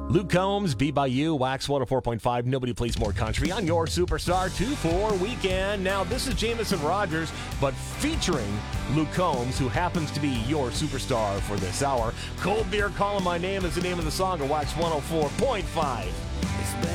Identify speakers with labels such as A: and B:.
A: Luke Combs, Beat by You, Wax 104.5, Nobody Plays More Country on your Superstar 2-4 weekend. Now, this is Jamison Rogers, but featuring Luke Combs, who happens to be your superstar for this hour. Cold Beer Calling My Name is the name of the song at Wax 104.5.